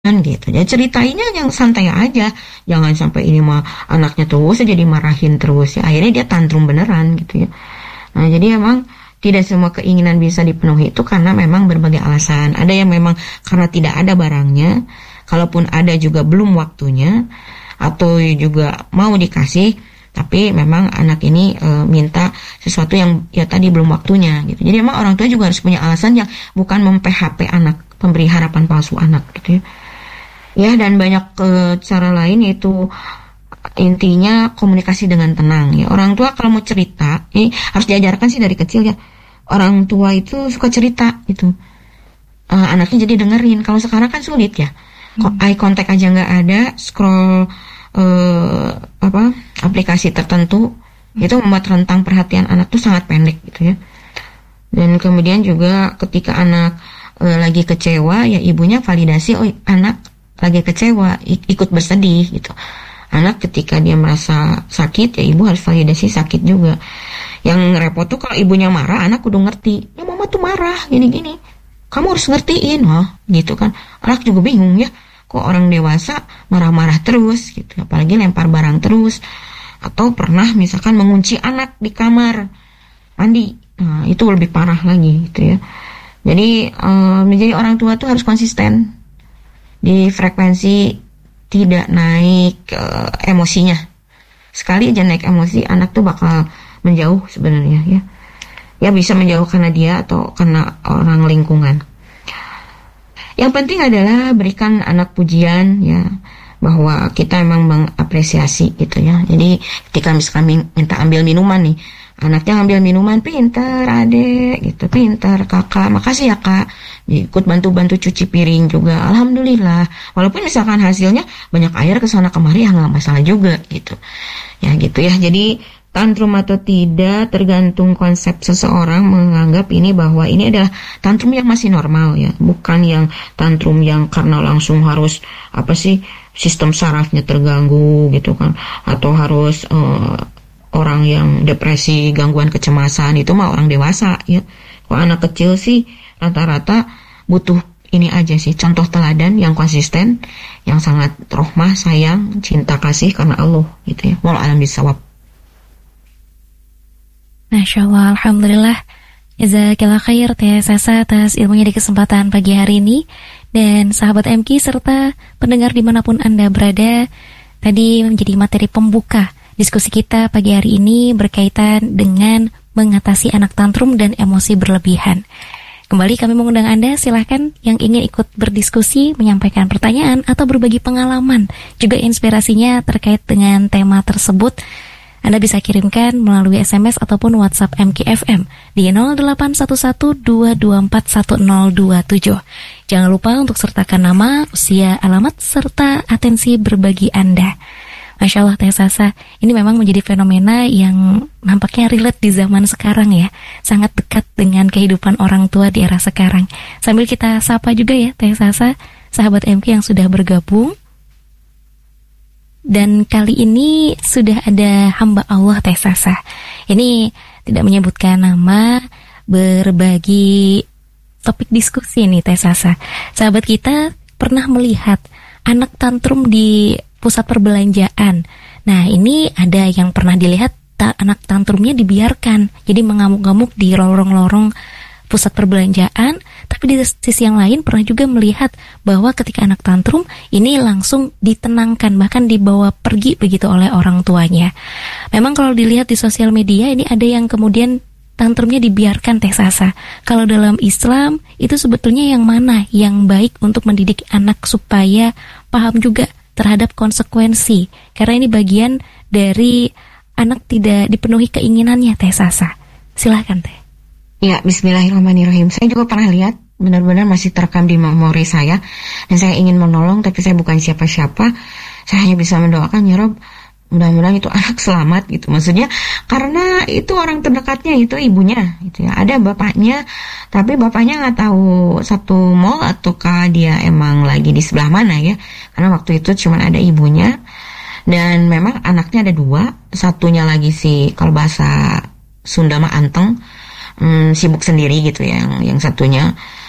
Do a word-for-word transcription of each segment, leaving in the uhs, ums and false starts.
gitu. Ya ceritainnya yang santai aja. Jangan sampai ini mah anaknya terus jadi marahin terus ya. Akhirnya dia tantrum beneran gitu ya. Nah, jadi emang tidak semua keinginan bisa dipenuhi itu karena memang berbagai alasan. Ada yang memang karena tidak ada barangnya, kalaupun ada juga belum waktunya, atau juga mau dikasih tapi memang anak ini e, minta sesuatu yang ya tadi belum waktunya gitu. Jadi emang orang tua juga harus punya alasan yang bukan mem-P H P anak, pemberi harapan palsu anak gitu ya. Ya, dan banyak e, cara lain, yaitu intinya komunikasi dengan tenang ya. Orang tua kalau mau cerita, ini harus diajarkan sih dari kecil ya. Orang tua itu suka cerita gitu. E, anaknya jadi dengerin. Kalau sekarang kan sulit ya. Hmm. Eye contact aja nggak ada, scroll e, apa aplikasi tertentu, hmm. itu membuat rentang perhatian anak tuh sangat pendek gitu ya. Dan kemudian juga ketika anak e, lagi kecewa ya, ibunya validasi, oh anak lagi kecewa, ikut bersedih gitu. Anak ketika dia merasa sakit ya ibu harus validasi sakit juga. Yang repot tuh kalau ibunya marah, anak kudu ngerti, ya mama tuh marah gini-gini, kamu harus ngertiin, oh gitu kan. Anak juga bingung ya, kok orang dewasa marah-marah terus gitu, apalagi lempar barang terus, atau pernah misalkan mengunci anak di kamar mandi. Nah itu lebih parah lagi gitu ya. Jadi um, menjadi orang tua tuh harus konsisten di frekuensi, tidak naik uh, emosinya. Sekali aja naik emosi, anak tuh bakal menjauh sebenarnya ya. Ya bisa menjauh karena dia atau karena orang lingkungan. Yang penting adalah berikan anak pujian ya, bahwa kita memang mengapresiasi gitu ya. Jadi ketika misalkan minta ambil minuman nih, anaknya ambil minuman, pintar adek gitu, pintar kakak, makasih ya kak, ikut bantu-bantu cuci piring juga, alhamdulillah. Walaupun misalkan hasilnya banyak air kesana kemari, ya nggak masalah juga gitu. Ya gitu ya. Jadi tantrum atau tidak tergantung konsep seseorang menganggap ini bahwa ini adalah tantrum yang masih normal ya, bukan yang tantrum yang karena langsung harus apa sih sistem sarafnya terganggu gitu kan, atau harus uh, orang yang depresi, gangguan kecemasan, itu mah orang dewasa ya. Kalau anak kecil sih rata-rata butuh ini aja sih, contoh teladan yang konsisten, yang sangat rahmah, sayang, cinta kasih karena Allah gitu ya. Wallahu a'lam bishawab. Masya Allah, alhamdulillah. Jazakillah khair Teh Sasa atas ilmunya di kesempatan pagi hari ini. Dan sahabat M K serta pendengar dimanapun Anda berada, tadi menjadi materi pembuka diskusi kita pagi hari ini berkaitan dengan mengatasi anak tantrum dan emosi berlebihan. Kembali kami mengundang Anda, silahkan yang ingin ikut berdiskusi, menyampaikan pertanyaan atau berbagi pengalaman, juga inspirasinya terkait dengan tema tersebut. Anda bisa kirimkan melalui S M S ataupun WhatsApp M K F M di nol delapan satu satu dua dua empat satu nol dua tujuh. Jangan lupa untuk sertakan nama, usia, alamat, serta atensi berbagi Anda. Masya Allah Teh Sasa, ini memang menjadi fenomena yang nampaknya relate di zaman sekarang ya. Sangat dekat dengan kehidupan orang tua di era sekarang. Sambil kita sapa juga ya Teh Sasa, sahabat M K yang sudah bergabung. Dan kali ini sudah ada hamba Allah Teh Sasa. Ini tidak menyebutkan nama, berbagi topik diskusi nih Teh Sasa. Sahabat kita pernah melihat anak tantrum di pusat perbelanjaan. Nah ini ada yang pernah dilihat ta- anak tantrumnya dibiarkan, jadi mengamuk-ngamuk di lorong-lorong pusat perbelanjaan. Tapi di sisi yang lain pernah juga melihat bahwa ketika anak tantrum ini langsung ditenangkan, bahkan dibawa pergi begitu oleh orang tuanya. Memang kalau dilihat di sosial media ini ada yang kemudian tantrumnya dibiarkan Teh Sasa. Kalau dalam Islam itu sebetulnya yang mana yang baik untuk mendidik anak supaya paham juga terhadap konsekuensi, karena ini bagian dari anak tidak dipenuhi keinginannya Teh Sasa. Silahkan Teh. Ya, bismillahirrahmanirrahim. Saya juga pernah lihat, benar-benar masih terekam di memori saya, dan saya ingin menolong, tapi saya bukan siapa-siapa. Saya hanya bisa mendoakan, ya Rob, mudah-mudahan itu anak selamat gitu. Maksudnya karena itu orang terdekatnya itu ibunya gitu ya. Ada bapaknya, tapi bapaknya nggak tahu satu mall ataukah dia emang lagi di sebelah mana ya. Karena waktu itu cuma ada ibunya, dan memang anaknya ada dua. Satunya lagi si, kalau bahasa Sunda mah anteng, hmm, sibuk sendiri gitu ya. Yang, yang satunya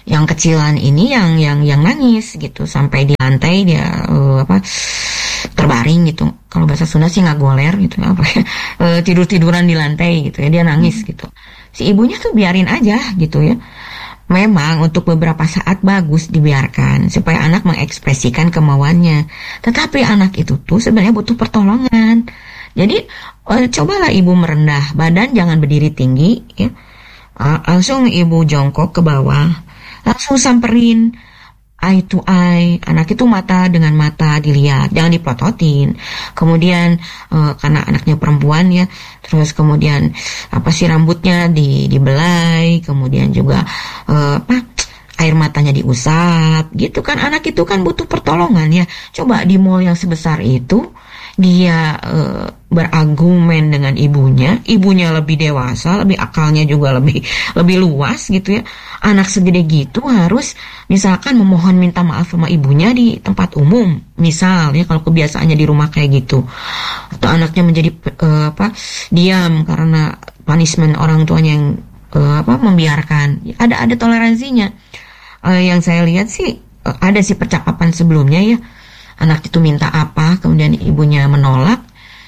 yang kecilan ini yang yang yang nangis gitu sampai di lantai dia uh, apa terbaring gitu. Kalau bahasa Sunda sih ngagoler gitu apa ya, uh, tidur-tiduran di lantai gitu ya, dia nangis gitu. Si ibunya tuh biarin aja gitu ya. Memang untuk beberapa saat bagus dibiarkan supaya anak mengekspresikan kemauannya. Tetapi anak itu tuh sebenarnya butuh pertolongan. Jadi uh, cobalah ibu merendah badan, jangan berdiri tinggi ya. Uh, langsung ibu jongkok ke bawah, langsung samperin eye to eye, anak itu mata dengan mata dilihat, jangan diplototin. Kemudian uh, karena anaknya perempuan ya, terus kemudian apa sih rambutnya di dibelai, kemudian juga uh, apa air matanya diusap, gitu kan. Anak itu kan butuh pertolongan ya. Coba di mall yang sebesar itu dia uh, berargumen dengan ibunya, ibunya lebih dewasa, lebih akalnya juga lebih lebih luas gitu ya. Anak segede gitu harus misalkan memohon minta maaf sama ibunya di tempat umum, misalnya kalau kebiasaannya di rumah kayak gitu. Atau anaknya menjadi uh, apa diam karena punishment orang tuanya yang uh, apa membiarkan. Ada ada toleransinya. Uh, yang saya lihat sih uh, ada sih percakapan sebelumnya ya. Anak itu minta apa, kemudian ibunya menolak,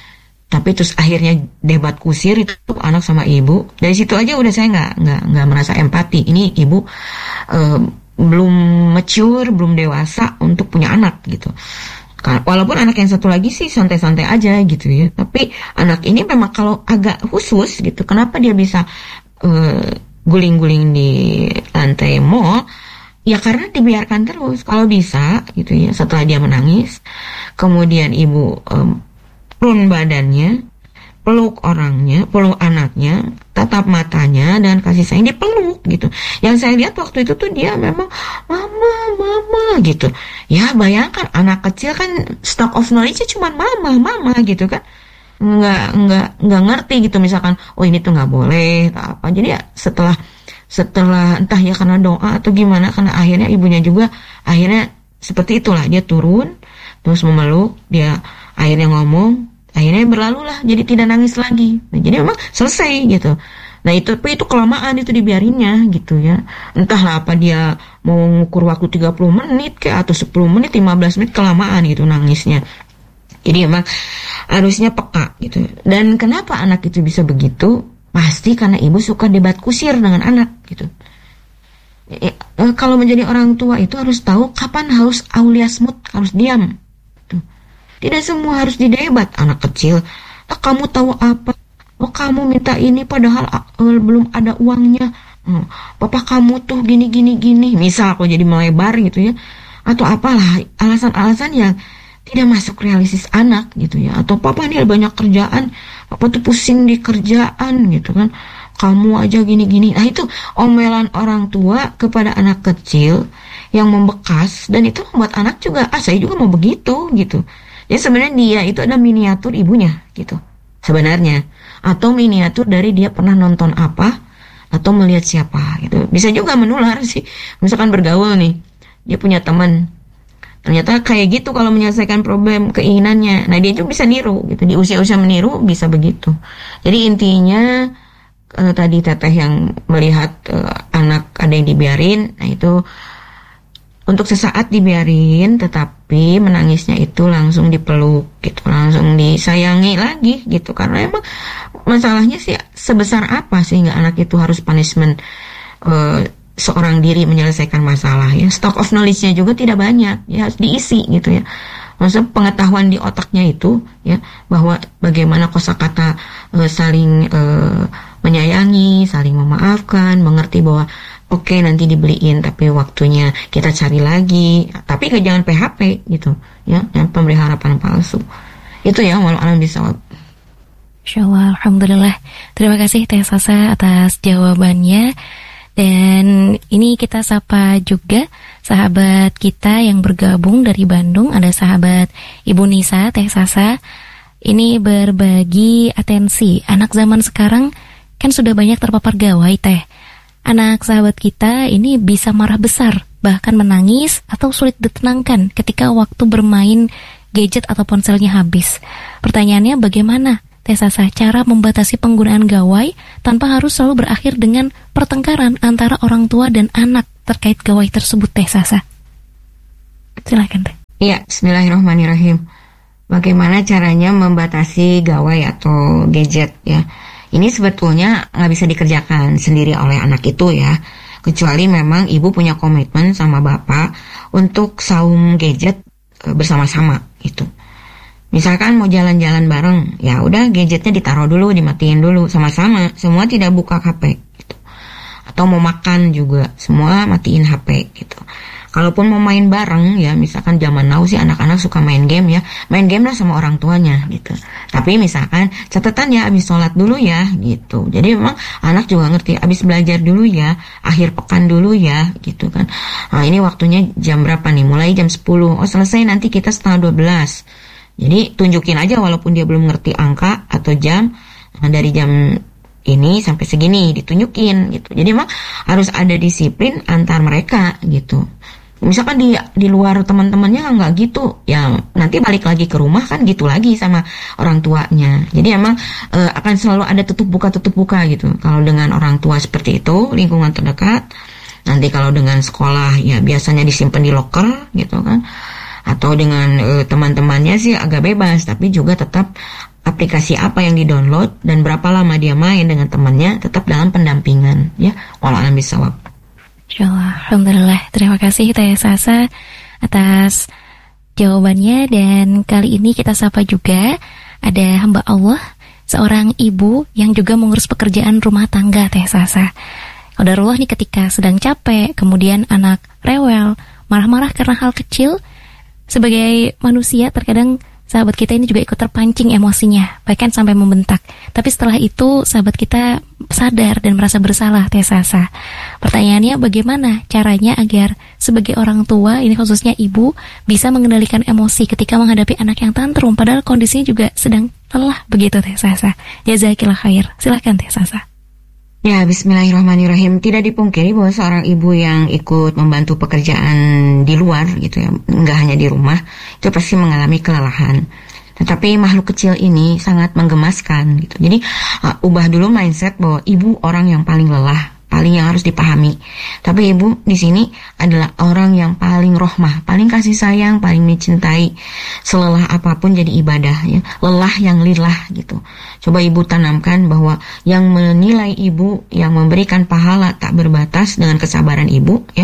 tapi terus akhirnya debat kusir itu anak sama ibu. Dari situ aja udah saya nggak nggak nggak merasa empati. Ini ibu uh, belum mature, belum dewasa untuk punya anak gitu. Walaupun anak yang satu lagi sih santai-santai aja gitu ya. Tapi anak ini memang kalau agak khusus gitu. Kenapa dia bisa uh, guling-guling di lantai mall? Ya karena dibiarkan terus. Kalau bisa gitu ya, setelah dia menangis, kemudian ibu um, turun badannya, peluk orangnya, peluk anaknya, tatap matanya, dan kasih sayang, dipeluk gitu. Yang saya lihat waktu itu tuh dia memang mama, mama gitu. Ya bayangkan anak kecil kan stock of knowledge-nya cuma mama, mama gitu kan. Nggak, nggak, nggak ngerti gitu misalkan, oh ini tuh nggak boleh, atau apa. Jadi ya setelah setelah entah ya karena doa atau gimana, karena akhirnya ibunya juga akhirnya seperti itulah, dia turun terus memeluk, dia akhirnya ngomong, akhirnya berlalulah, jadi tidak nangis lagi. Nah, jadi memang selesai gitu. Nah itu itu kelamaan itu dibiarinnya gitu ya. Entahlah apa dia mau ngukur waktu tiga puluh menit kayak atau sepuluh menit, lima belas menit, kelamaan gitu nangisnya. Jadi memang harusnya peka gitu. Dan kenapa anak itu bisa begitu? Pasti karena ibu suka debat kusir dengan anak gitu. E, e, kalau menjadi orang tua itu harus tahu kapan harus aulia smooth, harus diam. Gitu. Tidak semua harus didebat. Anak kecil, oh, kamu tahu apa? Oh kamu minta ini padahal uh, belum ada uangnya. Oh, papa kamu tuh gini gini gini. Misal aku jadi melebar gitu ya. Atau apalah alasan-alasan yang tidak masuk realistis anak gitu ya. Atau papa ini banyak kerjaan, papa tuh pusing di kerjaan gitu kan, kamu aja gini-gini. Nah itu omelan orang tua kepada anak kecil yang membekas, dan itu membuat anak juga, ah saya juga mau begitu gitu. Jadi sebenarnya dia itu ada miniatur ibunya gitu sebenarnya, atau miniatur dari dia pernah nonton apa atau melihat siapa gitu. Bisa juga menular sih, misalkan bergaul nih, dia punya teman ternyata kayak gitu kalau menyelesaikan problem keinginannya. Nah dia juga bisa niru gitu, di usia-usia meniru bisa begitu. Jadi intinya uh, tadi teteh yang melihat uh, anak ada yang dibiarin, nah itu untuk sesaat dibiarin, tetapi menangisnya itu langsung dipeluk gitu, langsung disayangi lagi gitu. Karena emang masalahnya sih sebesar apa sehingga anak itu harus punishment uh, seorang diri menyelesaikan masalah ya. Stock of knowledge-nya juga tidak banyak ya, harus diisi gitu ya. Maksudnya pengetahuan di otaknya itu ya, bahwa bagaimana kosakata e, saling e, menyayangi, saling memaafkan, mengerti bahwa oke okay, nanti dibeliin tapi waktunya kita cari lagi, tapi jangan P H P gitu ya, yang pemberi harapan palsu. Itu ya, walau alam bisawab. Insyaallah, alhamdulillah. Terima kasih Teh Sasa atas jawabannya. Dan ini kita sapa juga sahabat kita yang bergabung dari Bandung. Ada sahabat Ibu Nisa, Teh Sasa. Ini berbagi atensi. Anak zaman sekarang kan sudah banyak terpapar gawai, Teh. Anak sahabat kita ini bisa marah besar, bahkan menangis atau sulit ditenangkan ketika waktu bermain gadget atau ponselnya habis. Pertanyaannya bagaimana, Teh Sasa, cara membatasi penggunaan gawai tanpa harus selalu berakhir dengan pertengkaran antara orang tua dan anak, terkait gawai tersebut Teh Sasa? Silakan Teh. Iya, bismillahirrahmanirrahim. Bagaimana caranya membatasi gawai atau gadget ya? Ini sebetulnya nggak bisa dikerjakan sendiri oleh anak itu ya, kecuali memang ibu punya komitmen sama bapak untuk saum gadget e, bersama-sama gitu. Misalkan mau jalan-jalan bareng, ya udah gadgetnya ditaruh dulu, dimatiin dulu sama-sama, semua tidak buka H P gitu. Atau mau makan juga, semua matiin H P gitu. Kalaupun mau main bareng ya, misalkan zaman now sih anak-anak suka main game ya, main game lah sama orang tuanya gitu. Tapi misalkan catatan ya abis sholat dulu ya gitu. Jadi memang anak juga ngerti abis belajar dulu ya, akhir pekan dulu ya gitu kan. Nah ini waktunya jam berapa nih? Mulai jam sepuluh. Oh selesai nanti kita setengah dua belas. Jadi tunjukin aja walaupun dia belum ngerti angka atau jam, nah, dari jam ini sampai segini ditunjukin gitu. Jadi memang harus ada disiplin antar mereka gitu. Misalkan di di luar teman-temannya nggak gitu, ya nanti balik lagi ke rumah kan gitu lagi sama orang tuanya. Jadi emang e, akan selalu ada tutup buka tutup buka gitu. Kalau dengan orang tua seperti itu lingkungan terdekat, nanti kalau dengan sekolah ya biasanya disimpan di loker gitu kan. Atau dengan e, teman-temannya sih agak bebas, tapi juga tetap aplikasi apa yang di-download dan berapa lama dia main dengan temannya tetap dalam pendampingan ya. Walau alam bisawab. Insyaallah, alhamdulillah. Terima kasih Teh Sasa atas jawabannya, dan kali ini kita sapa juga ada hamba Allah, seorang ibu yang juga mengurus pekerjaan rumah tangga Teh Sasa. Qadarullah nih ketika sedang capek, kemudian anak rewel, marah-marah karena hal kecil, sebagai manusia terkadang sahabat kita ini juga ikut terpancing emosinya, bahkan sampai membentak. Tapi setelah itu sahabat kita sadar dan merasa bersalah Teh Sasa. Pertanyaannya bagaimana caranya agar sebagai orang tua, ini khususnya ibu, bisa mengendalikan emosi ketika menghadapi anak yang tantrum, padahal kondisinya juga sedang lelah begitu Teh Sasa. Jazakillah khair. Silahkan Teh Sasa. Ya, bismillahirrahmanirrahim. Tidak dipungkiri bahwa seorang ibu yang ikut membantu pekerjaan di luar gitu ya, nggak hanya di rumah, itu pasti mengalami kelelahan. Tetapi makhluk kecil ini sangat menggemaskan gitu. Jadi uh, ubah dulu mindset bahwa ibu orang yang paling lelah, paling yang harus dipahami. Tapi ibu di sini adalah orang yang paling rohmah, paling kasih sayang, paling mencintai. Selelah apapun jadi ibadah ya. Lelah yang lillah gitu. Coba ibu tanamkan bahwa yang menilai ibu, yang memberikan pahala tak berbatas dengan kesabaran ibu ya,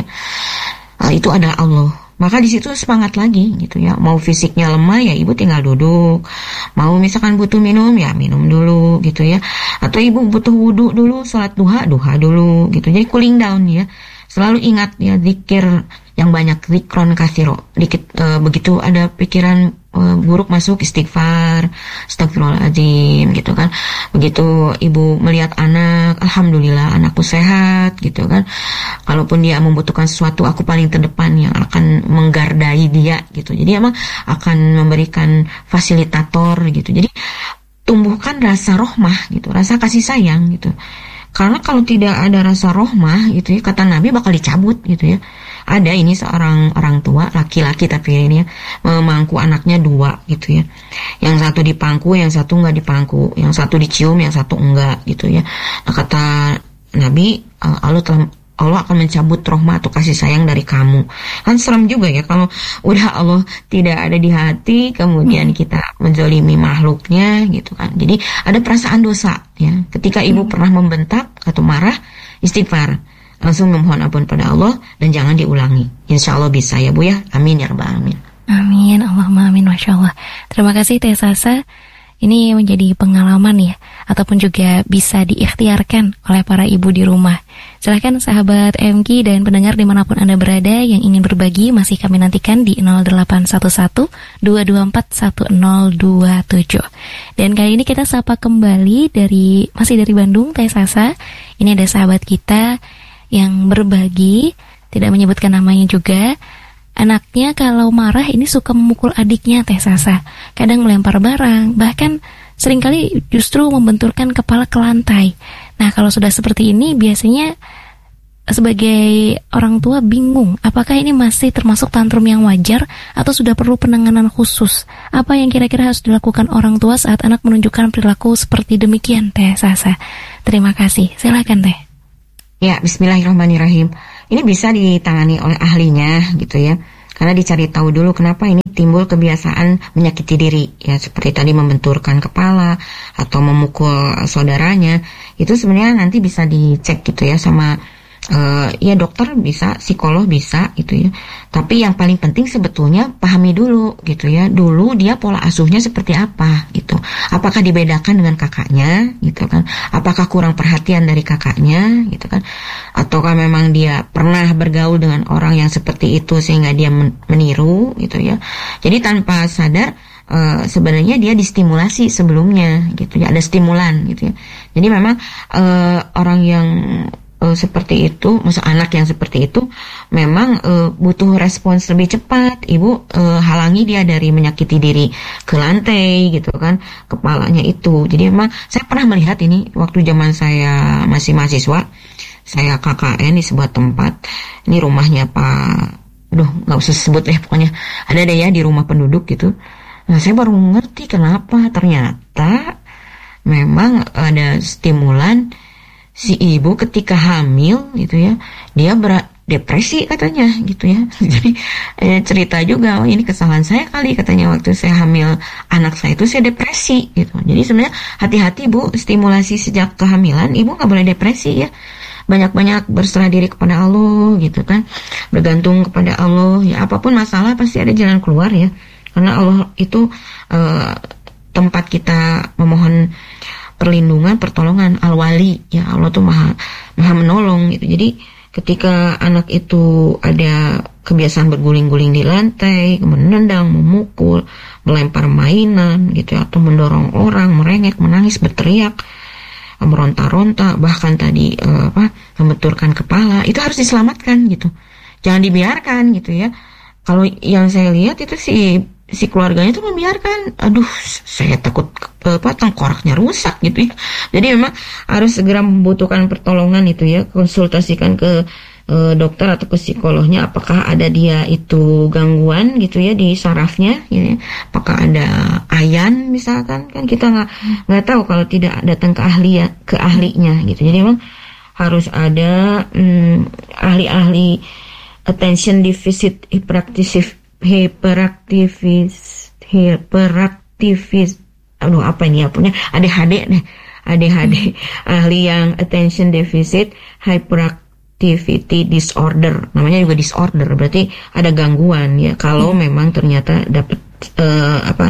uh, itu adalah Allah. Maka di situ semangat lagi gitu ya. Mau fisiknya lemah ya ibu tinggal duduk. Mau misalkan butuh minum ya minum dulu gitu ya. Atau ibu butuh wudhu dulu, sholat duha, duha dulu gitu. Jadi cooling down ya. Selalu ingat ya zikir yang banyak, zikron katsiro. Dikit e, begitu ada pikiran e, buruk masuk, istighfar, astagfirullahaladzim gitu kan. Begitu ibu melihat anak, alhamdulillah anakku sehat gitu kan. Kalaupun dia membutuhkan sesuatu, aku paling terdepan yang akan menggardai dia gitu. Jadi emang akan memberikan fasilitator gitu. Jadi tumbuhkan rasa rohmah gitu, rasa kasih sayang gitu. Karena kalau tidak ada rasa rohmah gitu ya, kata Nabi bakal dicabut gitu ya. Ada ini seorang orang tua, laki-laki tapi ini ya, memangku anaknya dua gitu ya. Yang satu dipangku, yang satu enggak dipangku. Yang satu dicium, yang satu enggak gitu ya. Nah, kata Nabi, Allah telah Allah akan mencabut rahmat atau kasih sayang dari kamu. Kan serem juga ya kalau udah Allah tidak ada di hati, kemudian kita menzalimi makhluknya gitu kan. Jadi ada perasaan dosa ya. Ketika ibu pernah membentak atau marah, istighfar, langsung memohon ampun pada Allah dan jangan diulangi. Insya Allah bisa ya Bu ya. Amin ya rabbal alamin. Amin, Allahumma amin, Masya Allah. Terima kasih Teh Sasa. Ini menjadi pengalaman ya, ataupun juga bisa diikhtiarkan oleh para ibu di rumah. Silahkan sahabat M K dan pendengar dimanapun Anda berada yang ingin berbagi, masih kami nantikan di nol delapan satu satu dua dua empat satu nol dua tujuh. Dan kali ini kita sapa kembali dari masih dari Bandung, Teh Sasa. Ini ada sahabat kita yang berbagi, tidak menyebutkan namanya juga. Anaknya kalau marah ini suka memukul adiknya, Teh Sasa. Kadang melempar barang, bahkan seringkali justru membenturkan kepala ke lantai. Nah, kalau sudah seperti ini biasanya sebagai orang tua bingung, apakah ini masih termasuk tantrum yang wajar atau sudah perlu penanganan khusus? Apa yang kira-kira harus dilakukan orang tua saat anak menunjukkan perilaku seperti demikian, Teh Sasa? Terima kasih. Silakan, Teh. Ya, bismillahirrahmanirrahim. ini bisa ditangani oleh ahlinya gitu ya. Karena dicari tahu dulu kenapa ini timbul kebiasaan menyakiti diri, ya seperti tadi membenturkan kepala atau memukul saudaranya. Itu sebenarnya nanti bisa dicek gitu ya sama uh, ya dokter bisa, psikolog bisa gitu ya. Tapi yang paling penting sebetulnya pahami dulu gitu ya. Dulu dia pola asuhnya seperti apa gitu. Apakah dibedakan dengan kakaknya gitu kan? Apakah kurang perhatian dari kakaknya gitu kan? Ataukah memang dia pernah bergaul dengan orang yang seperti itu sehingga dia meniru gitu ya. Jadi tanpa sadar uh, sebenarnya dia distimulasi sebelumnya gitu ya, ada stimulan gitu ya. Jadi memang uh, orang yang uh, seperti itu, masa anak yang seperti itu memang uh, butuh respons lebih cepat. Ibu uh, halangi dia dari menyakiti diri ke lantai gitu kan, kepalanya itu. Jadi memang saya pernah melihat ini waktu zaman saya masih mahasiswa. Saya K K N di sebuah tempat, ini rumahnya Pak, aduh nggak usah sebut deh, pokoknya ada deh ya di rumah penduduk gitu. Nah saya baru ngerti kenapa, ternyata memang ada stimulan si ibu ketika hamil gitu ya, dia berdepresi katanya gitu ya. Jadi eh, cerita juga, oh ini kesalahan saya kali katanya waktu saya hamil anak saya itu saya depresi gitu. Jadi sebenarnya hati-hati Bu, stimulasi sejak kehamilan ibu nggak boleh depresi ya. Banyak-banyak berserah diri kepada Allah gitu kan, bergantung kepada Allah ya, apapun masalah pasti ada jalan keluar ya, karena Allah itu uh, tempat kita memohon perlindungan, pertolongan, al-wali ya, Allah tuh maha maha menolong gitu. Jadi ketika anak itu ada kebiasaan berguling-guling di lantai, menendang, memukul, melempar mainan gitu ya, atau mendorong orang, merengek, menangis, berteriak, meronta-ronta, bahkan tadi uh, apa membenturkan kepala, itu harus diselamatkan gitu, jangan dibiarkan gitu ya. Kalau yang saya lihat itu si si keluarganya itu membiarkan, aduh saya takut apa tengkoraknya rusak gitu ya. Jadi memang harus segera membutuhkan pertolongan itu ya, konsultasikan ke uh, dokter atau ke psikolognya, apakah ada dia itu gangguan gitu ya di sarafnya gitu ya. Apakah ada ayan misalkan, kan kita nggak nggak tahu kalau tidak datang ke ahli ke ahlinya gitu. Jadi memang harus ada hmm, ahli-ahli attention deficit hyperactive hyperactivis hyperactivis aduh apa ini ya punya A D H D nih A D H D hmm. ahli yang attention deficit hyperactivity disorder, namanya juga disorder, berarti ada gangguan ya. Kalau hmm. memang ternyata dapat uh, apa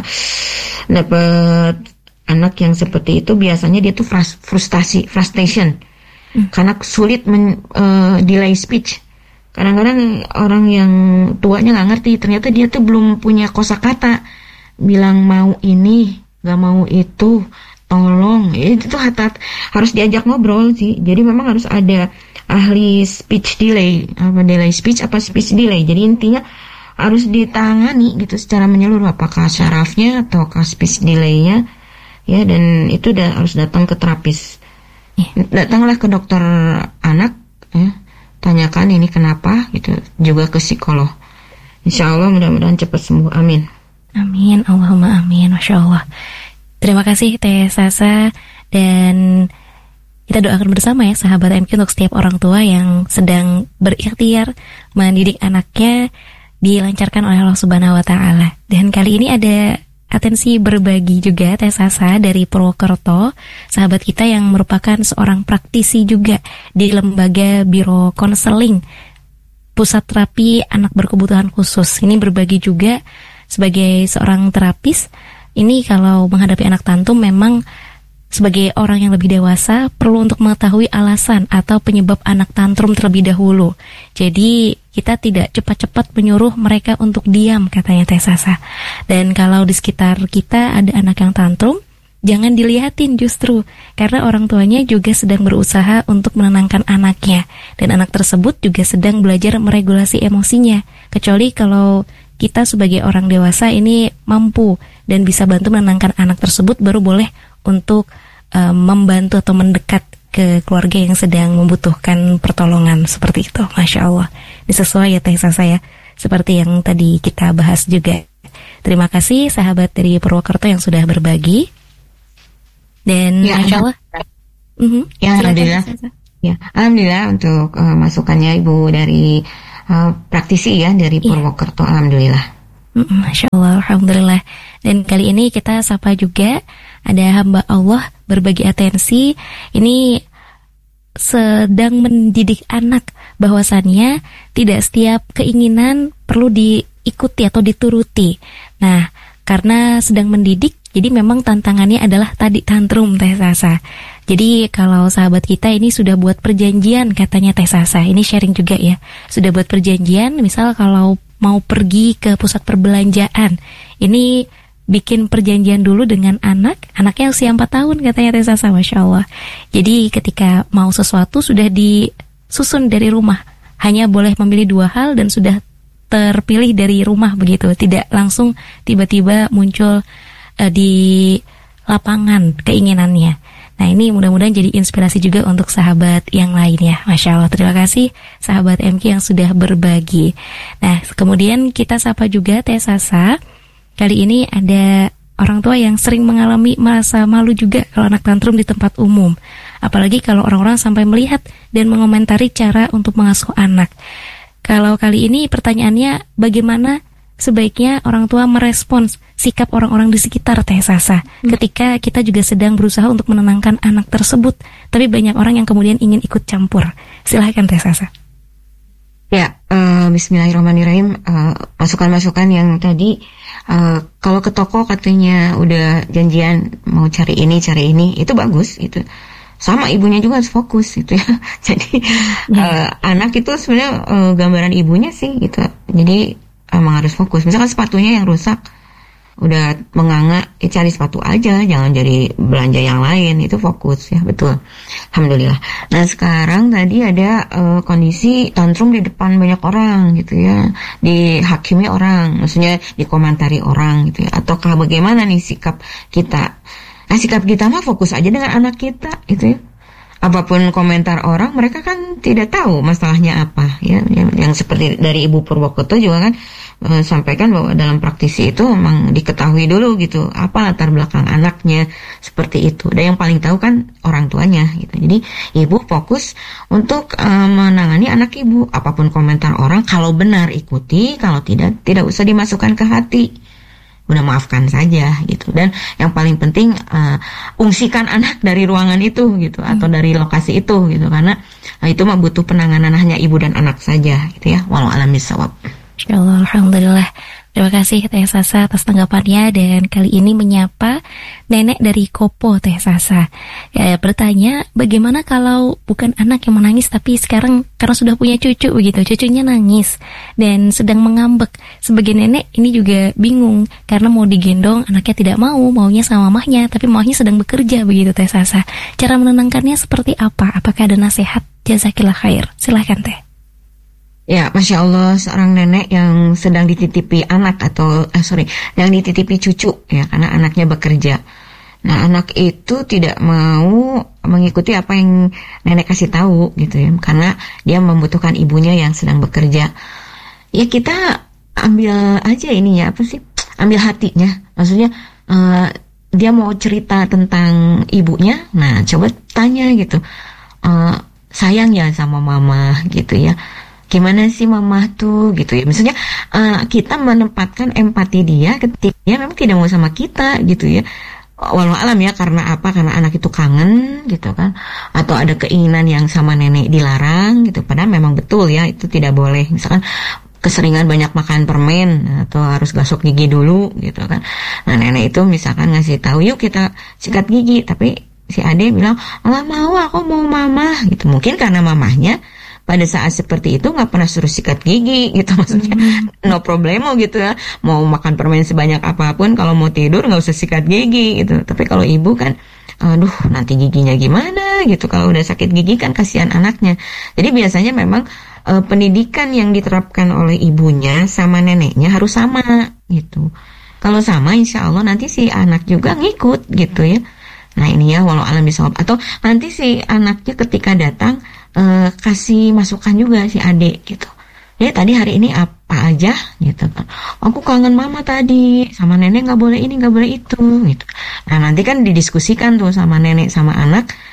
dapat anak yang seperti itu, biasanya dia tuh frustasi frustration hmm. karena sulit men, uh, delay speech. Kadang-kadang orang yang tuanya nggak ngerti, ternyata dia tuh belum punya kosakata bilang mau ini, nggak mau itu, tolong. Itu tuh hatat, harus diajak ngobrol sih. Jadi memang harus ada ahli speech delay, apa delay speech, apa speech delay. Jadi intinya harus ditangani gitu secara menyeluruh, apakah syarafnya ataukah speech delay-nya ya, dan itu udah harus datang ke terapis. Datanglah ke dokter anak ya. Tanyakan ini kenapa gitu, juga ke psikolog. Insya Allah mudah-mudahan cepat sembuh, amin. Amin, Allahumma amin, Masya Allah. Terima kasih Teh Sasa, dan kita doakan bersama ya sahabat M Q untuk setiap orang tua yang sedang berikhtiar mendidik anaknya dilancarkan oleh Allah Subhanahu wa Ta'ala. Dan kali ini ada atensi berbagi juga Teh Sasa dari Purwokerto, sahabat kita yang merupakan seorang praktisi juga di lembaga Biro Konseling Pusat Terapi Anak Berkebutuhan Khusus. Ini berbagi juga sebagai seorang terapis. Ini kalau menghadapi anak tantrum memang sebagai orang yang lebih dewasa perlu untuk mengetahui alasan atau penyebab anak tantrum terlebih dahulu. Jadi kita tidak cepat-cepat menyuruh mereka untuk diam, katanya Teh Sasa. Dan kalau di sekitar kita ada anak yang tantrum, jangan dilihatin justru, karena orang tuanya juga sedang berusaha untuk menenangkan anaknya, dan anak tersebut juga sedang belajar meregulasi emosinya. Kecuali kalau kita sebagai orang dewasa ini mampu dan bisa bantu menenangkan anak tersebut, baru boleh untuk uh, membantu atau mendekat ke keluarga yang sedang membutuhkan pertolongan seperti itu. Masya Allah, ini sesuai ya Teh Sasa ya, seperti yang tadi kita bahas juga. Terima kasih sahabat dari Purwokerto yang sudah berbagi. Dan ya, Masya Allah uh-huh. ya, alhamdulillah Ya, alhamdulillah untuk uh, masukannya Ibu dari uh, praktisi ya dari Iya. Purwokerto, alhamdulillah. Mm, Masya Allah, Alhamdulillah. Dan kali ini kita sapa juga ada hamba Allah berbagi atensi. Ini sedang mendidik anak, bahwasannya tidak setiap keinginan perlu diikuti atau dituruti. Nah, karena sedang mendidik, jadi memang tantangannya adalah tadi tantrum Teh Sasa. Jadi kalau sahabat kita ini sudah buat perjanjian, katanya Teh Sasa, ini sharing juga ya, sudah buat perjanjian, misal kalau mau pergi ke pusat perbelanjaan, ini bikin perjanjian dulu dengan anak, anaknya usia empat tahun katanya Teh Sasa, Masya Allah. Jadi ketika mau sesuatu sudah disusun dari rumah, hanya boleh memilih dua hal dan sudah terpilih dari rumah begitu, tidak langsung tiba-tiba muncul uh, di lapangan keinginannya. Nah ini mudah-mudahan jadi inspirasi juga untuk sahabat yang lain ya. Masya Allah, terima kasih sahabat M K yang sudah berbagi. Nah kemudian kita sapa juga Teh Sasa. Kali ini ada orang tua yang sering mengalami merasa malu juga kalau anak tantrum di tempat umum. Apalagi kalau orang-orang sampai melihat dan mengomentari cara untuk mengasuh anak. Kalau kali ini pertanyaannya, bagaimana sebaiknya orang tua merespons sikap orang-orang di sekitar Teh Sasa hmm. ketika kita juga sedang berusaha untuk menenangkan anak tersebut, tapi banyak orang yang kemudian ingin ikut campur. Silahkan Teh Sasa. Ya, uh, Bismillahirrahmanirrahim. Uh, masukan-masukan yang tadi, uh, kalau ke toko katanya udah janjian mau cari ini cari ini, itu bagus itu. Sama ibunya juga harus fokus gitu ya. Jadi ya. Uh, anak itu sebenarnya uh, gambaran ibunya sih gitu. Jadi emang harus fokus. Misalkan sepatunya yang rusak, udah menganga, ya cari sepatu aja, jangan jadi belanja yang lain. Itu fokus ya, betul. Alhamdulillah. Nah sekarang tadi ada uh, kondisi tantrum di depan banyak orang gitu ya, dihakimi orang, maksudnya dikomentari orang gitu ya. Ataukah bagaimana nih sikap kita? Nah sikap kita mah fokus aja dengan anak kita gitu ya. Apapun komentar orang, mereka kan tidak tahu masalahnya apa ya. Yang, yang seperti dari Ibu Purwokerto juga kan e, sampaikan bahwa dalam praktisi itu memang diketahui dulu gitu apa latar belakang anaknya seperti itu. Dan yang paling tahu kan orang tuanya gitu. Jadi ibu fokus untuk e, menangani anak ibu. Apapun komentar orang, kalau benar ikuti, kalau tidak tidak usah dimasukkan ke hati. Udah maafkan saja gitu. Dan yang paling penting uh, ungsikan anak dari ruangan itu gitu, atau dari lokasi itu gitu, karena uh, itu mah butuh penanganan hanya ibu dan anak saja gitu ya. Walau alam bisawab. Insyaallah, alhamdulillah. Terima kasih Teh Sasa atas tanggapannya, dan kali ini menyapa nenek dari Kopo Teh Sasa. Ya, bertanya, bagaimana kalau bukan anak yang menangis tapi sekarang karena sudah punya cucu begitu, cucunya nangis dan sedang mengambek. Sebagai nenek ini juga bingung karena mau digendong, anaknya tidak mau, maunya sama mamahnya, tapi mamahnya sedang bekerja begitu Teh Sasa. Cara menenangkannya seperti apa? Apakah ada nasihat? Jazakillah khair. Silahkan Teh. Ya, Masya Allah, seorang nenek yang sedang dititipi anak atau, eh, sorry, yang dititipi cucu, ya, karena anaknya bekerja. Nah, anak itu tidak mau mengikuti apa yang nenek kasih tahu, gitu ya, karena dia membutuhkan ibunya yang sedang bekerja. Ya, kita ambil aja ini ya, apa sih, ambil hatinya. Maksudnya, uh, dia mau cerita tentang ibunya, nah, coba tanya gitu, uh, sayang ya sama mama, gitu ya. Gimana sih mama tuh gitu ya. Misalnya uh, kita menempatkan empati dia ketika dia memang tidak mau sama kita gitu ya. Walau alam ya, karena apa? Karena anak itu kangen gitu kan, atau ada keinginan yang sama nenek dilarang gitu. Padahal memang betul ya, itu tidak boleh. Misalkan keseringan banyak makan permen atau harus gosok gigi dulu gitu kan. Nah nenek itu misalkan ngasih tahu, yuk kita sikat gigi, tapi si ade bilang nggak mau, aku mau mama gitu. Mungkin karena mamahnya pada saat seperti itu nggak pernah suruh sikat gigi gitu, maksudnya mm-hmm. no problemo gitu ya, mau makan permen sebanyak apapun, kalau mau tidur nggak usah sikat gigi gitu. Tapi kalau ibu kan, aduh nanti giginya gimana gitu, kalau udah sakit gigi kan kasihan anaknya. Jadi biasanya memang uh, pendidikan yang diterapkan oleh ibunya sama neneknya harus sama gitu. Kalau sama, insya Allah nanti si anak juga ngikut gitu ya. Nah ini ya, walau alam bisawab. Atau nanti si anaknya ketika datang Uh, kasih masukan juga si adik gitu. Ya tadi hari ini apa aja gitu kan. Aku kangen mama tadi, sama nenek nggak boleh ini nggak boleh itu gitu. Nah nanti kan didiskusikan tuh sama nenek sama anak.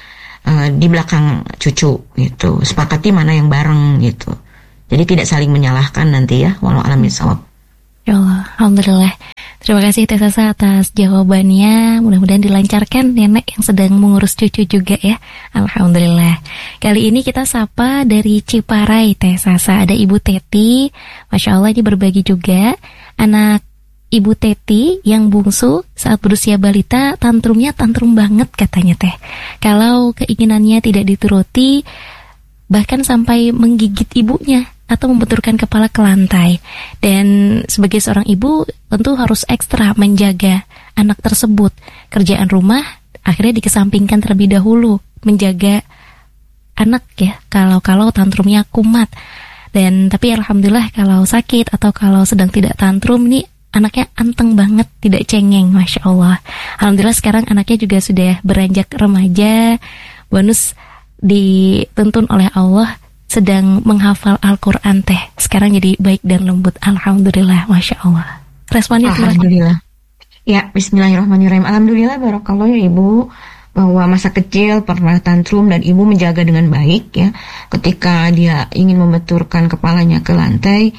uh, di belakang cucu gitu. Sepakati mana yang bareng gitu. Jadi tidak saling menyalahkan nanti ya, walau alam bisawab. Ya Allah, alhamdulillah. Terima kasih Teh Sasa atas jawabannya. Mudah-mudahan dilancarkan nenek yang sedang mengurus cucu juga ya. Alhamdulillah. Kali ini kita sapa dari Ciparai Teh Sasa. Ada Ibu Teti. Masya Allah ini berbagi juga. Anak Ibu Teti yang bungsu saat berusia balita tantrumnya tantrum banget katanya Teh. Kalau keinginannya tidak dituruti, bahkan sampai menggigit ibunya atau membenturkan kepala ke lantai. Dan sebagai seorang ibu tentu harus ekstra menjaga anak tersebut. Kerjaan rumah akhirnya dikesampingkan terlebih dahulu, menjaga anak ya, kalau-kalau tantrumnya kumat. Dan tapi alhamdulillah kalau sakit atau kalau sedang tidak tantrum nih anaknya anteng banget, tidak cengeng, Masya Allah. Alhamdulillah sekarang anaknya juga sudah beranjak remaja. Bonus dituntun oleh Allah sedang menghafal Al-Quran Teh. Sekarang jadi baik dan lembut. Alhamdulillah, Masya Allah. Responnya Alhamdulillah. Ya, bismillahirrahmanirrahim. Alhamdulillah, barakallah ya Ibu, bahwa masa kecil pernah tantrum dan Ibu menjaga dengan baik ya. Ketika dia ingin membenturkan kepalanya ke lantai,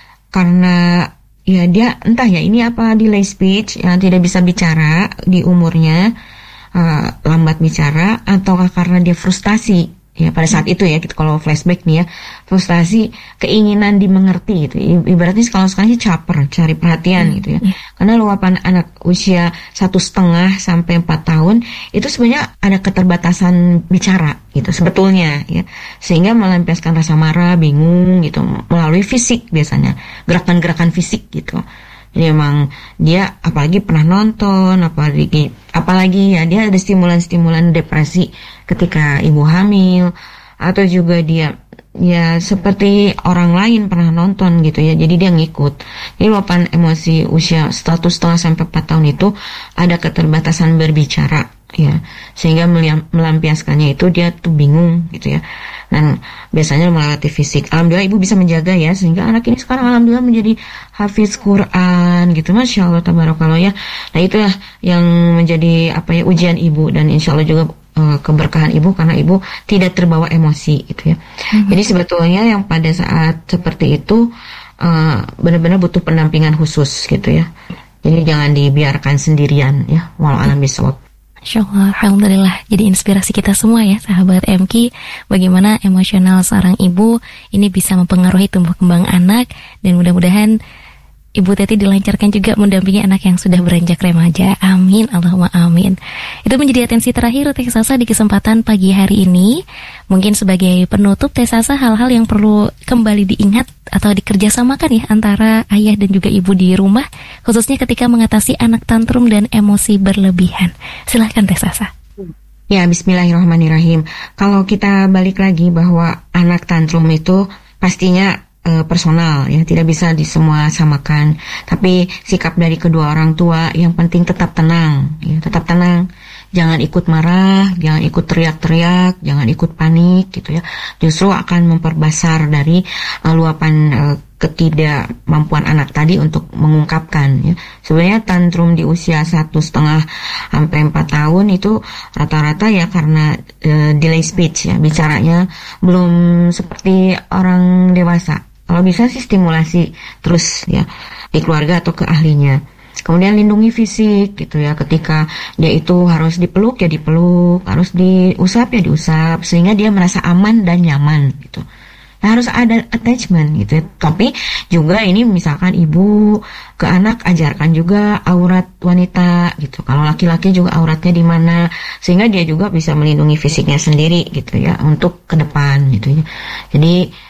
karena ya dia entah ya ini apa delay speech yang tidak bisa bicara di umurnya, uh, lambat bicara, ataukah karena dia frustasi ya pada saat itu ya, gitu. Kalau flashback nih ya, frustasi, keinginan dimengerti gitu. Ibaratnya kalau sekarang sih caper, cari perhatian gitu ya. Karena luapan anak usia satu setengah sampai empat tahun itu sebenarnya ada keterbatasan bicara gitu sebetulnya ya, sehingga melampiaskan rasa marah, bingung gitu melalui fisik biasanya, gerakan-gerakan fisik gitu. Jadi emang dia apalagi pernah nonton, apalagi apalagi ya dia ada stimulan-stimulan depresi ketika ibu hamil, atau juga dia ya seperti orang lain pernah nonton gitu ya, jadi dia ngikut. Jadi luapan emosi usia satu setengah sampai empat tahun itu ada keterbatasan berbicara ya, sehingga melampiaskannya itu dia tuh bingung gitu ya. Dan biasanya melewati fisik. Alhamdulillah ibu bisa menjaga ya, sehingga anak ini sekarang alhamdulillah menjadi hafiz Quran gitu, Masya Allah tabarakallah ya. Nah itulah yang menjadi apa ya ujian ibu, dan insya Allah juga uh, keberkahan ibu karena ibu tidak terbawa emosi gitu ya. Mm-hmm. Jadi sebetulnya yang pada saat seperti itu uh, benar-benar butuh pendampingan khusus gitu ya. Jadi jangan dibiarkan sendirian ya, walau alam bisawab. Masya Allah, alhamdulillah. Jadi inspirasi kita semua ya, sahabat M K, bagaimana emosional seorang ibu ini bisa mempengaruhi tumbuh kembang anak, dan mudah-mudahan Ibu Teti dilancarkan juga mendampingi anak yang sudah beranjak remaja. Amin, Allahumma amin. Itu menjadi atensi terakhir Teh Sasa di kesempatan pagi hari ini. Mungkin sebagai penutup Teh Sasa, hal-hal yang perlu kembali diingat atau dikerjasamakan ya antara ayah dan juga ibu di rumah, khususnya ketika mengatasi anak tantrum dan emosi berlebihan. Silahkan Teh Sasa. Ya, bismillahirrahmanirrahim. Kalau kita balik lagi bahwa anak tantrum itu pastinya personal ya, tidak bisa disemua samakan. Tapi sikap dari kedua orang tua yang penting tetap tenang ya, tetap tenang. Jangan ikut marah, jangan ikut teriak-teriak, jangan ikut panik gitu ya. Justru akan memperbesar dari uh, luapan uh, ketidakmampuan anak tadi untuk mengungkapkan ya. Sebenarnya tantrum di usia satu setengah sampai empat tahun itu rata-rata ya karena uh, delay speech ya, bicaranya belum seperti orang dewasa. Kalau bisa sih stimulasi terus ya di keluarga atau ke ahlinya. Kemudian lindungi fisik gitu ya, ketika dia itu harus dipeluk ya dipeluk, harus diusap ya diusap, sehingga dia merasa aman dan nyaman gitu. Nah, harus ada attachment gitu ya. Tapi juga ini misalkan ibu ke anak ajarkan juga aurat wanita gitu. Kalau laki-laki juga auratnya di mana, sehingga dia juga bisa melindungi fisiknya sendiri gitu ya untuk ke depan gitu ya. Jadi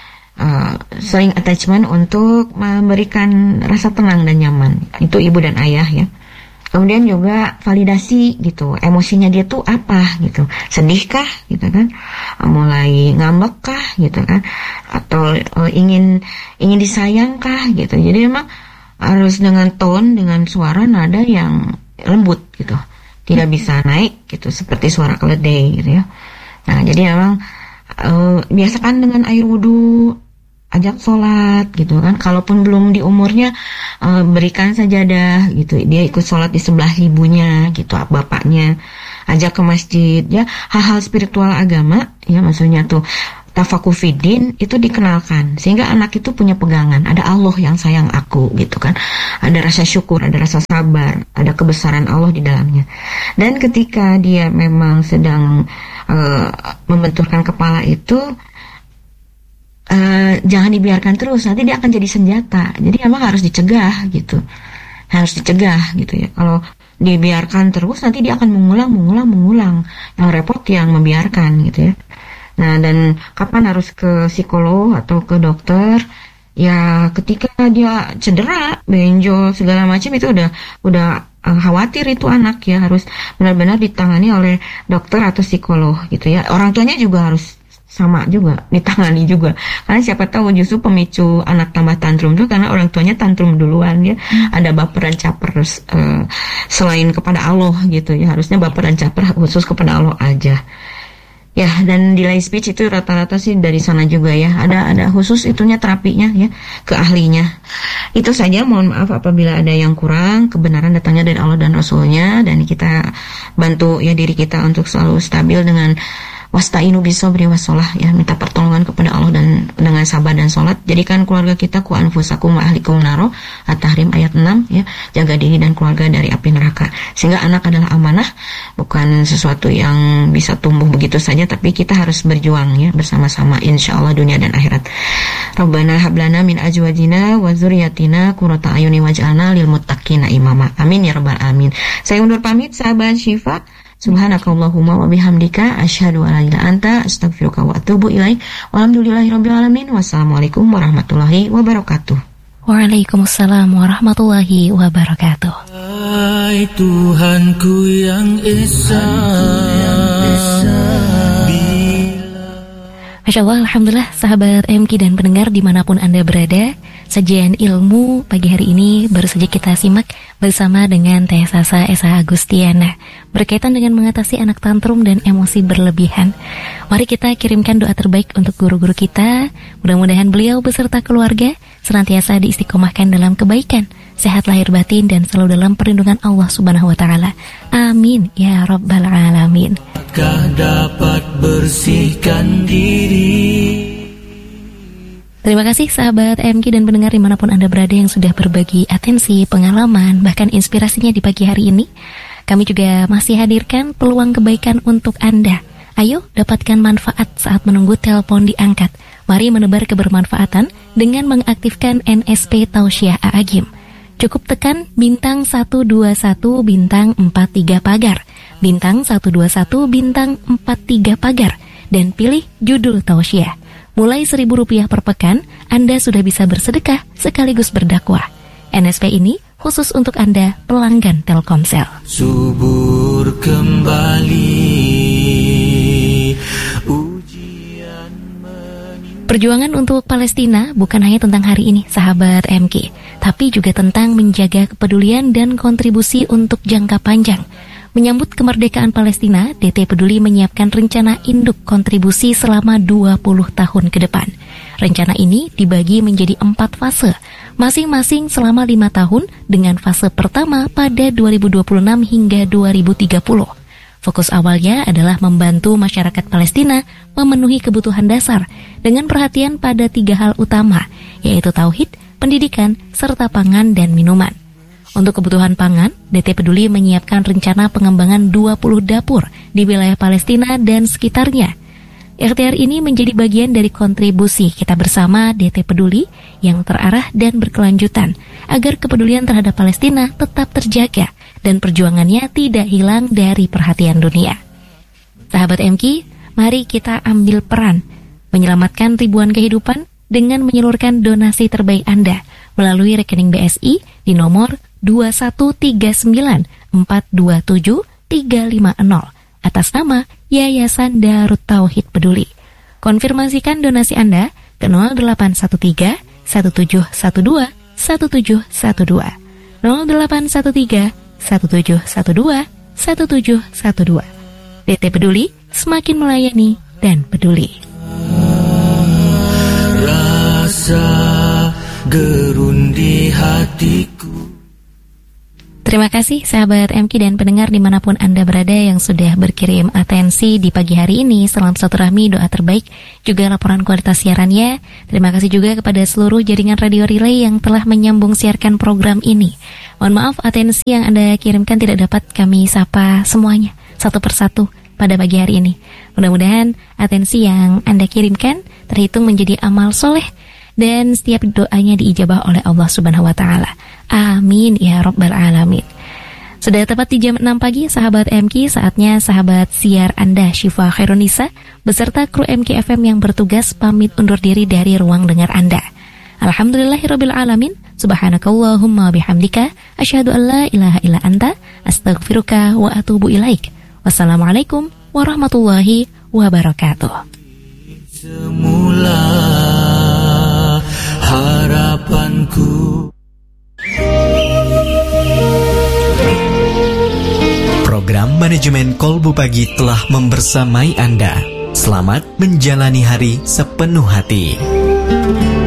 Uh, sering attachment untuk memberikan rasa tenang dan nyaman, itu ibu dan ayah ya. Kemudian juga validasi gitu, emosinya dia tuh apa gitu, sedihkah gitu kan, mulai ngambekkah gitu kan, atau uh, ingin ingin disayangkah gitu. Jadi memang harus dengan tone, dengan suara nada yang lembut gitu, tidak bisa naik gitu seperti suara keledai gitu ya. Nah jadi memang uh, biasakan dengan air wudhu, ajak sholat gitu kan. Kalaupun belum di umurnya, uh, berikan sajadah gitu, dia ikut sholat di sebelah ibunya gitu, bapaknya, ajak ke masjid, ya, hal-hal spiritual agama, ya, maksudnya tuh tafakufidin itu dikenalkan sehingga anak itu punya pegangan, ada Allah yang sayang aku gitu kan, ada rasa syukur, ada rasa sabar, ada kebesaran Allah di dalamnya. Dan ketika dia memang sedang uh, membenturkan kepala itu, uh, jangan dibiarkan terus, nanti dia akan jadi senjata. Jadi memang harus dicegah gitu, harus dicegah gitu ya. Kalau dibiarkan terus nanti dia akan mengulang, mengulang, mengulang. Yang repot yang membiarkan gitu ya. Nah, dan kapan harus ke psikolog atau ke dokter? Ya, ketika dia cedera, benjol segala macam itu udah udah uh, khawatir itu anak ya, harus benar-benar ditangani oleh dokter atau psikolog gitu ya. Orang tuanya juga harus sama juga ditangani juga. Karena siapa tahu justru pemicu anak tambah tantrum itu karena orang tuanya tantrum duluan ya. Hmm. Ada baperan caper uh, selain kepada Allah gitu ya. Harusnya baperan caper khusus kepada Allah aja. Ya, dan delay speech itu rata-rata sih dari sana juga ya. Ada ada khusus itunya terapinya ya, ke ahlinya. Itu saja, mohon maaf apabila ada yang kurang. Kebenaran datangnya dari Allah dan Rasulnya, dan kita bantu ya diri kita untuk selalu stabil dengan wasta'inu bisobri wassalah ya, minta pertolongan kepada Allah dan dengan sabar dan sholat. Jadikan keluarga kita ku anfusakum wa ahlikum naro, At-Tahrim ayat enam ya, jaga diri dan keluarga dari api neraka. Sehingga anak adalah amanah, bukan sesuatu yang bisa tumbuh begitu saja, tapi kita harus berjuang ya bersama-sama insyaallah dunia dan akhirat. Rabbana hablana min azwajina wa dzurriyyatina qurrata ayuni waj'alna lil muttaqina imama. Amin ya rabbal alamin. Saya undur pamit sahabat Syifa. Subhanakallahumma wa bihamdika asyhadu an la ilaha illa anta astaghfiruka wa atubu ilaik. Walhamdulillahirabbil alamin. Wassalamualaikum warahmatullahi wabarakatuh. Waalaikumsalam warahmatullahi wabarakatuh. Hai Tuhanku yang esa, Masya Allah, Alhamdulillah sahabat M K dan pendengar dimanapun Anda berada, sajian ilmu pagi hari ini baru saja kita simak bersama dengan Teh Sasa Esa Agustiana berkaitan dengan mengatasi anak tantrum dan emosi berlebihan. Mari kita kirimkan doa terbaik untuk guru-guru kita. Mudah-mudahan beliau beserta keluarga senantiasa diistiqomahkan dalam kebaikan, sehat lahir batin, dan selalu dalam perlindungan Allah Subhanahu wa Ta'ala. Amin ya Rabbal Alamin. Apakah dapat bersihkan diri? Terima kasih sahabat M K dan pendengar dimanapun Anda berada yang sudah berbagi atensi, pengalaman, bahkan inspirasinya di pagi hari ini. Kami juga masih hadirkan peluang kebaikan untuk Anda. Ayo dapatkan manfaat saat menunggu telepon diangkat. Mari menebar kebermanfaatan dengan mengaktifkan N S P Tausiah A'agim. Cukup tekan bintang satu dua satu bintang empat tiga pagar, bintang satu dua satu bintang empat tiga pagar, dan pilih judul Tausiah. Mulai seribu rupiah per pekan, Anda sudah bisa bersedekah sekaligus berdakwah. N S P ini khusus untuk Anda pelanggan Telkomsel. Subur kembali. Perjuangan untuk Palestina bukan hanya tentang hari ini, sahabat M K, tapi juga tentang menjaga kepedulian dan kontribusi untuk jangka panjang. Menyambut kemerdekaan Palestina, D T Peduli menyiapkan rencana induk kontribusi selama dua puluh tahun ke depan. Rencana ini dibagi menjadi empat fase, masing-masing selama lima tahun dengan fase pertama pada dua ribu dua puluh enam hingga dua ribu tiga puluh. Fokus awalnya adalah membantu masyarakat Palestina memenuhi kebutuhan dasar dengan perhatian pada tiga hal utama, yaitu tauhid, pendidikan, serta pangan dan minuman. Untuk kebutuhan pangan, D T Peduli menyiapkan rencana pengembangan dua puluh dapur di wilayah Palestina dan sekitarnya. Ikhtiar ini menjadi bagian dari kontribusi kita bersama D T Peduli yang terarah dan berkelanjutan agar kepedulian terhadap Palestina tetap terjaga dan perjuangannya tidak hilang dari perhatian dunia. Sahabat M K, mari kita ambil peran menyelamatkan ribuan kehidupan dengan menyalurkan donasi terbaik Anda melalui rekening B S I di nomor dua satu tiga sembilan empat dua tujuh tiga lima nol atas nama Yayasan Darut Tauhid Peduli. Konfirmasikan donasi Anda ke nol delapan satu tiga satu tujuh satu dua satu tujuh satu dua nol delapan satu tiga satu tujuh satu dua satu tujuh satu dua. D T Peduli, semakin melayani dan peduli. Rasa gerun di hatiku. Terima kasih sahabat M K dan pendengar dimanapun Anda berada yang sudah berkirim atensi di pagi hari ini. Salam silaturahmi, doa terbaik, juga laporan kualitas siarannya. Terima kasih juga kepada seluruh jaringan radio relay yang telah menyambung siarkan program ini. Mohon maaf atensi yang Anda kirimkan tidak dapat kami sapa semuanya satu persatu pada pagi hari ini. Mudah-mudahan atensi yang Anda kirimkan terhitung menjadi amal soleh dan setiap doanya diijabah oleh Allah Subhanahu wa taala. Amin ya rabbal alamin. Sudah tepat di jam enam pagi sahabat M K, saatnya sahabat siar Anda Syifa Khairunisa beserta kru M K F M yang bertugas pamit undur diri dari ruang dengar Anda. Alhamdulillahirabbil alamin. Subhanakallahumma bihamdika asyhadu an la ilaha illa anta astaghfiruka wa atubu ilaik. Wassalamualaikum warahmatullahi wabarakatuh. Semula harapanku. Program Manajemen Kolbu Pagi telah membersamai Anda. Selamat menjalani hari sepenuh hati.